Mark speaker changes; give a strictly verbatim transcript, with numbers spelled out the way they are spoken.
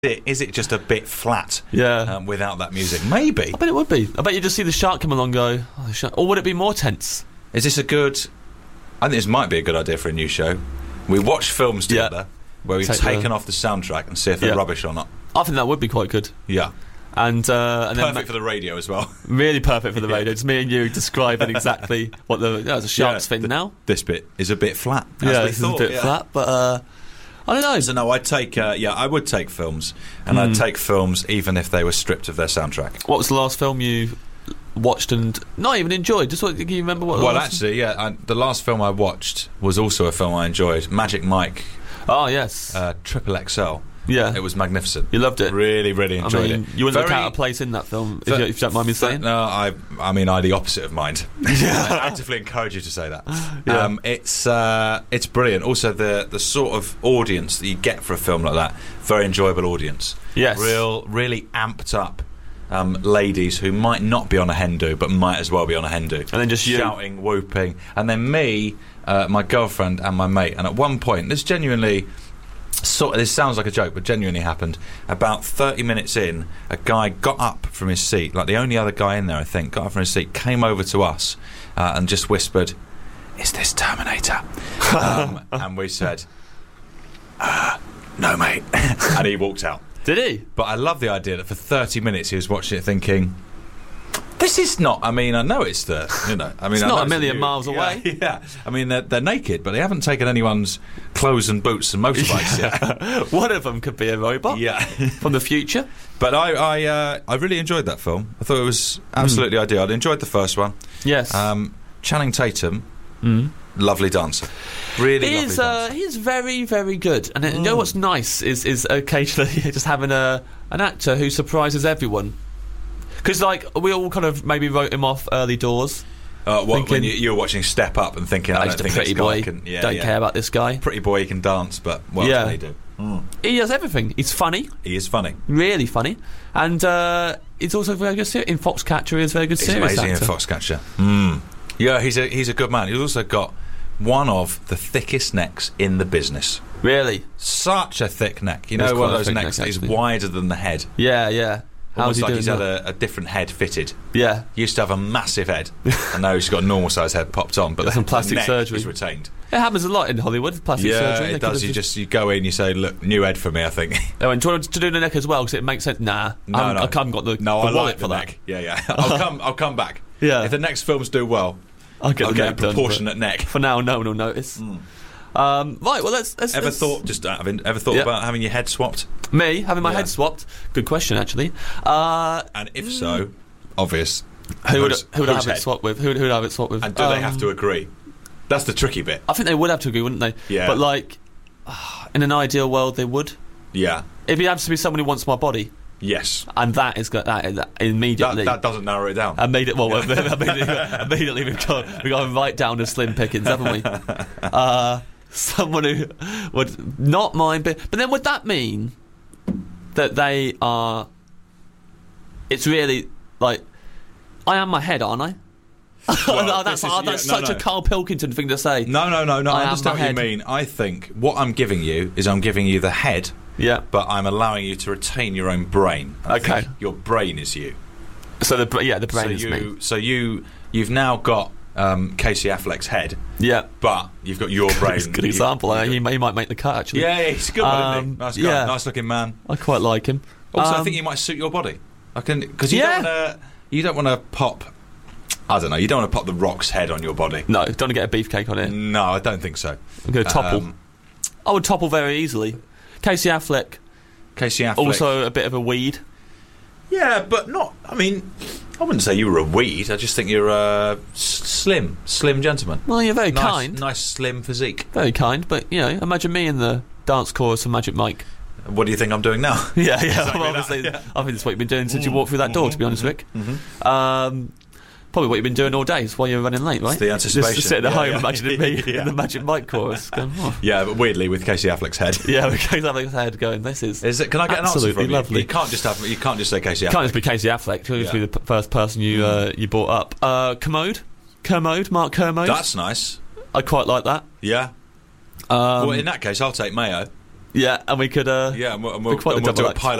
Speaker 1: it, is it just a bit flat?
Speaker 2: Yeah.
Speaker 1: Um, without that music, maybe.
Speaker 2: I bet it would be. I bet you just see the shark come along, and go, oh, the shark. Or would it be more tense?
Speaker 1: Is this a good? I think this might be a good idea for a new show. We watch films together
Speaker 2: Yeah.
Speaker 1: where we've
Speaker 2: Take
Speaker 1: taken
Speaker 2: the-
Speaker 1: off the soundtrack and see if they're
Speaker 2: Yeah.
Speaker 1: rubbish or not.
Speaker 2: I think that would be quite good.
Speaker 1: Yeah,
Speaker 2: And uh, and then
Speaker 1: perfect for the radio as well.
Speaker 2: really perfect for the
Speaker 1: Yeah.
Speaker 2: radio. It's me and you describing exactly what the yeah, the shark's
Speaker 1: Yeah,
Speaker 2: thing
Speaker 1: the-
Speaker 2: now.
Speaker 1: This bit is a bit flat. As
Speaker 2: Yeah,
Speaker 1: we
Speaker 2: it's
Speaker 1: thought,
Speaker 2: a bit
Speaker 1: yeah.
Speaker 2: flat, but uh, I don't know.
Speaker 1: So no, I'd take. Uh, yeah, I would take films, and
Speaker 2: Hmm.
Speaker 1: I'd take films even if they were stripped of their soundtrack.
Speaker 2: What was the last film you watched and not even enjoyed? Just what, can you remember what? the
Speaker 1: Well,
Speaker 2: last-
Speaker 1: actually, yeah, I, the last film I watched was also a film I enjoyed. Magic Mike,
Speaker 2: Oh yes,
Speaker 1: uh, Triple X L.
Speaker 2: yeah.
Speaker 1: It was magnificent.
Speaker 2: You loved it.
Speaker 1: Really, really
Speaker 2: I
Speaker 1: enjoyed
Speaker 2: mean,
Speaker 1: it.
Speaker 2: you wouldn't look
Speaker 1: Very-
Speaker 2: out of place in that film, if,
Speaker 1: Th-
Speaker 2: you, if you don't mind me saying.
Speaker 1: No, I, I mean, I the opposite of mind. I actively encourage you to say that.
Speaker 2: Yeah.
Speaker 1: Um, it's, uh, it's brilliant. Also, the the sort of audience that you get for a film like that, very enjoyable audience.
Speaker 2: Yes.
Speaker 1: Real, really amped up. Um, ladies who might not be on a hen do, but might as well be on a hen do.
Speaker 2: And then just you.
Speaker 1: shouting, whooping, and then me, uh, my girlfriend, and my mate. And at one point, this genuinely, sort of, this sounds like a joke, but genuinely happened. About thirty minutes in, a guy got up from his seat, like the only other guy in there, I think, got up from his seat, came over to us, uh, and just whispered, "Is this Terminator?" um, and we said, uh, "No, mate," and he walked out.
Speaker 2: Did he?
Speaker 1: But I love the idea that for thirty minutes he was watching it thinking, this is not, I mean, I know it's the, you know, I mean,
Speaker 2: It's
Speaker 1: I
Speaker 2: not
Speaker 1: know
Speaker 2: a million
Speaker 1: new-
Speaker 2: miles
Speaker 1: yeah,
Speaker 2: away.
Speaker 1: Yeah, I mean, they're, they're naked, but they haven't taken anyone's clothes and boots and motorbikes yet.
Speaker 2: One of them could be a robot.
Speaker 1: Yeah.
Speaker 2: From the future.
Speaker 1: But I I, uh, I really enjoyed that film. I thought it was absolutely ideal. I enjoyed the first one.
Speaker 2: Yes.
Speaker 1: Um, Channing Tatum,
Speaker 2: Mm.
Speaker 1: lovely dancer. Really
Speaker 2: He
Speaker 1: lovely
Speaker 2: is,
Speaker 1: dancer.
Speaker 2: uh, he is very, very good. And uh, you know what's nice is is occasionally just having a an actor who surprises everyone. Because, like, we all kind of maybe wrote him off early doors.
Speaker 1: Uh, what, when
Speaker 2: thinking-
Speaker 1: you, you were watching Step Up and thinking, I
Speaker 2: Oh,
Speaker 1: don't
Speaker 2: he's a
Speaker 1: think
Speaker 2: pretty
Speaker 1: this guy
Speaker 2: boy.
Speaker 1: can... Yeah,
Speaker 2: Don't
Speaker 1: yeah.
Speaker 2: care about this guy.
Speaker 1: Pretty boy, he can dance, but what
Speaker 2: Yeah.
Speaker 1: else can he do? Mm.
Speaker 2: He does everything. He's funny.
Speaker 1: He is funny.
Speaker 2: Really funny. And uh, he's also very good ser- in Foxcatcher. He is a very good
Speaker 1: He's
Speaker 2: serious
Speaker 1: amazing
Speaker 2: actor.
Speaker 1: in Foxcatcher. Mm. Yeah, he's a he's a good man. He's also got one of the thickest necks in the business.
Speaker 2: Really?
Speaker 1: Such a thick neck. You
Speaker 2: It's
Speaker 1: know,
Speaker 2: quite
Speaker 1: one
Speaker 2: a
Speaker 1: of those
Speaker 2: thick
Speaker 1: necks
Speaker 2: neck,
Speaker 1: that is
Speaker 2: actually.
Speaker 1: wider than the head.
Speaker 2: Yeah, yeah. How's
Speaker 1: Almost
Speaker 2: he
Speaker 1: like
Speaker 2: doing
Speaker 1: he's
Speaker 2: that?
Speaker 1: had a, a different head fitted.
Speaker 2: Yeah.
Speaker 1: He used to have a massive head, and now he's got a normal sized head popped on, but
Speaker 2: Got
Speaker 1: the,
Speaker 2: some plastic
Speaker 1: the neck
Speaker 2: surgery.
Speaker 1: is retained.
Speaker 2: It happens a lot in Hollywood, plastic
Speaker 1: Yeah,
Speaker 2: surgery. They
Speaker 1: it
Speaker 2: could
Speaker 1: does.
Speaker 2: have
Speaker 1: You just you go in, you say, "Look, new head for me." I think.
Speaker 2: Oh, and do you want to do the neck as well? Because it makes sense. Nah,
Speaker 1: No,
Speaker 2: I'm,
Speaker 1: no.
Speaker 2: I haven't got the,
Speaker 1: no,
Speaker 2: the
Speaker 1: I
Speaker 2: wallet
Speaker 1: like
Speaker 2: for
Speaker 1: the
Speaker 2: that.
Speaker 1: neck. Yeah, yeah. I'll come. I'll come back.
Speaker 2: Yeah.
Speaker 1: If the next films do well,
Speaker 2: I'll get
Speaker 1: I'll
Speaker 2: the
Speaker 1: get a
Speaker 2: neck done,
Speaker 1: proportionate neck.
Speaker 2: but for now, no one will notice. Um, right, well, let's. let's
Speaker 1: Ever
Speaker 2: let's-
Speaker 1: thought? Just out of in- ever thought
Speaker 2: Yeah.
Speaker 1: about having your head swapped?
Speaker 2: Me having my
Speaker 1: Yeah.
Speaker 2: head swapped? Good question, actually. Uh,
Speaker 1: And if so, obvious.
Speaker 2: who would
Speaker 1: Whose-
Speaker 2: who would I
Speaker 1: whose
Speaker 2: have it
Speaker 1: head?
Speaker 2: swapped with? Who would, who would I have it swapped with?
Speaker 1: And do they
Speaker 2: Um,
Speaker 1: have to agree? That's the tricky bit.
Speaker 2: I think they would have to agree, wouldn't they?
Speaker 1: Yeah.
Speaker 2: But like, in an ideal world, they would.
Speaker 1: Yeah.
Speaker 2: It'd have to be someone who wants my body,
Speaker 1: Yes.
Speaker 2: and that is go- that, that
Speaker 1: That,
Speaker 2: immediately.
Speaker 1: that doesn't narrow it down.
Speaker 2: Immediately, well, immediately, immediately we've got we got him right down to slim pickings, haven't we? Uh, someone who would not mind, but, but then would that mean that they are? It's really like I am my head, aren't I?
Speaker 1: Well,
Speaker 2: No, that's
Speaker 1: this is-
Speaker 2: oh, that's
Speaker 1: yeah, no,
Speaker 2: such
Speaker 1: no.
Speaker 2: a Carl Pilkington thing to say.
Speaker 1: No, no, no, no.
Speaker 2: I
Speaker 1: I,
Speaker 2: am
Speaker 1: understand
Speaker 2: my
Speaker 1: what you
Speaker 2: head.
Speaker 1: mean. I think what I'm giving you is I'm giving you the head,
Speaker 2: Yeah.
Speaker 1: but I'm allowing you to retain your own brain. I
Speaker 2: Okay.
Speaker 1: think your brain is you.
Speaker 2: So the br- yeah, the brain
Speaker 1: so
Speaker 2: is
Speaker 1: you,
Speaker 2: me.
Speaker 1: So you, you've now got um, Casey Affleck's head,
Speaker 2: Yeah.
Speaker 1: but you've got your brain.
Speaker 2: It's a good
Speaker 1: You-
Speaker 2: example.
Speaker 1: you-
Speaker 2: uh, he, may- he might make the cut actually.
Speaker 1: yeah, yeah, he's a good one, isn't
Speaker 2: Um,
Speaker 1: he? Nice guy,
Speaker 2: yeah.
Speaker 1: nice looking man.
Speaker 2: I quite like him.
Speaker 1: Also, I
Speaker 2: Um,
Speaker 1: think he might suit your body. I can because you
Speaker 2: Yeah.
Speaker 1: don't want to. You don't want to pop. I don't know. You don't want to pop the Rock's head on your body.
Speaker 2: No, don't want to get a beefcake on it.
Speaker 1: No, I don't think so.
Speaker 2: I'm going to topple.
Speaker 1: Um,
Speaker 2: I would topple very easily. Casey Affleck,
Speaker 1: Casey Affleck.
Speaker 2: also a bit of a weed.
Speaker 1: Yeah, but not. I mean, I wouldn't say you were a weed. I just think you're a s- slim, slim gentleman.
Speaker 2: Well, you're very
Speaker 1: Nice,
Speaker 2: kind.
Speaker 1: nice slim physique.
Speaker 2: Very kind, but, you know, imagine me in the dance chorus of Magic Mike.
Speaker 1: What do you think I'm doing now?
Speaker 2: Yeah, yeah,
Speaker 1: Exactly
Speaker 2: well,
Speaker 1: that,
Speaker 2: obviously,
Speaker 1: yeah.
Speaker 2: I think that's what you've been doing since you walked through that door, to be honest, Rick. Um, probably what you've been doing all day is while you're running late, right?
Speaker 1: It's the anticipation.
Speaker 2: Just sitting at
Speaker 1: Yeah,
Speaker 2: home
Speaker 1: yeah.
Speaker 2: imagining me
Speaker 1: Yeah.
Speaker 2: in the Magic Mike chorus. Going, oh.
Speaker 1: Yeah, but weirdly with Casey Affleck's head.
Speaker 2: Yeah, with Casey Affleck's head going, this is...
Speaker 1: Is it? Can I get an answer
Speaker 2: Absolutely
Speaker 1: from you?
Speaker 2: lovely.
Speaker 1: You can't just have. You can't just say Casey Affleck.
Speaker 2: Can't just be Casey Affleck. Can't just be
Speaker 1: Yeah.
Speaker 2: the p- first person you uh, you brought up. Uh, Kermode, Kermode, Mark Kermode.
Speaker 1: That's nice.
Speaker 2: I quite like that.
Speaker 1: Yeah.
Speaker 2: Um,
Speaker 1: well, in that case, I'll take Mayo.
Speaker 2: Yeah, and we could. Uh,
Speaker 1: Yeah, and we'll, and we'll,
Speaker 2: quite the
Speaker 1: and we'll do
Speaker 2: double
Speaker 1: a
Speaker 2: act.
Speaker 1: pilot